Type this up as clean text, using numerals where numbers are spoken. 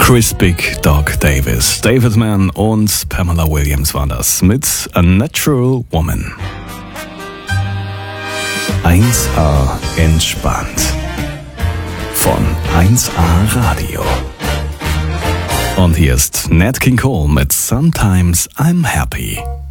Chris Big, Doug Davis, David Mann und Pamela Williams waren das mit A Natural Woman. 1A entspannt. Von 1A Radio. Und hier ist Nat King Cole mit Sometimes I'm Happy.